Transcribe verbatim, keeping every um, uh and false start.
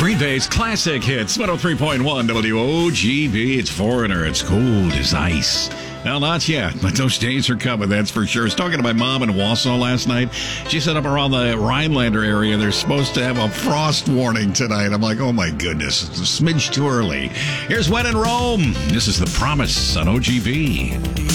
Green Bay's classic hits, one oh three point one W O G B. It's Foreigner. It's cold as ice. Well, not yet, but those days are coming, that's for sure. I was talking to my mom in Wausau last night. She said up around the Rhinelander area, they're supposed to have a frost warning tonight. I'm like, oh my goodness, it's a smidge too early. Here's When in Rome. This is The Promise on O G B.